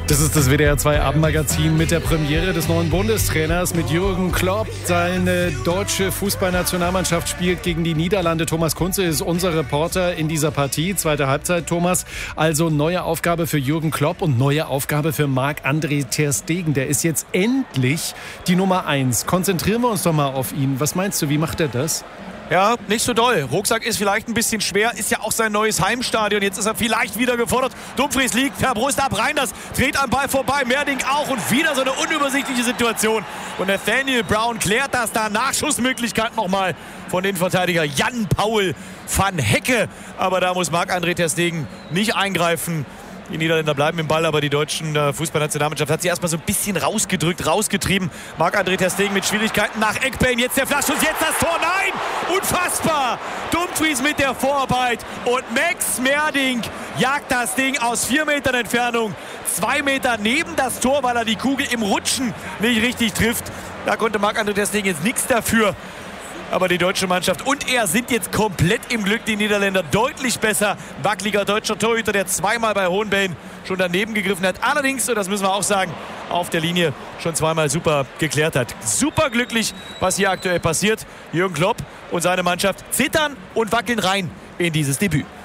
Das ist das WDR 2 Abendmagazin mit der Premiere des neuen Bundestrainers, mit Jürgen Klopp. Seine deutsche Fußballnationalmannschaft spielt gegen die Niederlande. Thomas Kunze ist unser Reporter in dieser Partie. Zweite Halbzeit, Thomas. Also neue Aufgabe für Jürgen Klopp und neue Aufgabe für Marc-André ter Stegen. Der ist jetzt endlich die Nummer 1. Konzentrieren wir uns doch mal auf ihn. Was meinst du, wie macht er das? Ja, nicht so doll. Rucksack ist vielleicht ein bisschen schwer, ist ja auch sein neues Heimstadion. Jetzt ist er vielleicht wieder gefordert. Dumfries liegt per Brust ab, Reinders dreht am Ball vorbei, Merding auch und wieder so eine unübersichtliche Situation. Und Nathaniel Brown klärt das da. Nachschussmöglichkeit nochmal von den Verteidiger Jan-Paul van Hecke. Aber da muss Marc-André ter Stegen nicht eingreifen. Die Niederländer bleiben im Ball, aber die deutschen Fußballnationalmannschaft hat sie erstmal so ein bisschen rausgedrückt, rausgetrieben. Marc-André ter Stegen mit Schwierigkeiten nach Eckbane. Jetzt der Flaschschuss, jetzt das Tor. Nein! Unfassbar! Dumfries mit der Vorarbeit und Max Merding jagt das Ding aus 4 Metern Entfernung. 2 Meter neben das Tor, weil er die Kugel im Rutschen nicht richtig trifft. Da konnte Marc-André ter Stegen jetzt nichts dafür. Aber die deutsche Mannschaft und er sind jetzt komplett im Glück. Die Niederländer deutlich besser. Wackeliger deutscher Torhüter, der zweimal bei hohen Bällen schon daneben gegriffen hat. Allerdings, und das müssen wir auch sagen, auf der Linie schon zweimal super geklärt hat. Super glücklich, was hier aktuell passiert. Jürgen Klopp und seine Mannschaft zittern und wackeln rein in dieses Debüt.